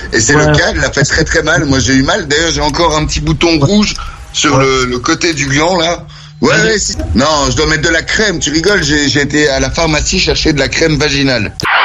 Et c'est le cas, elle l'a fait très très mal. Moi j'ai eu mal, d'ailleurs j'ai encore un petit bouton rouge sur le côté du gland là. Ouais, si. Non, je dois mettre de la crème, tu rigoles, j'ai été à la pharmacie chercher de la crème vaginale.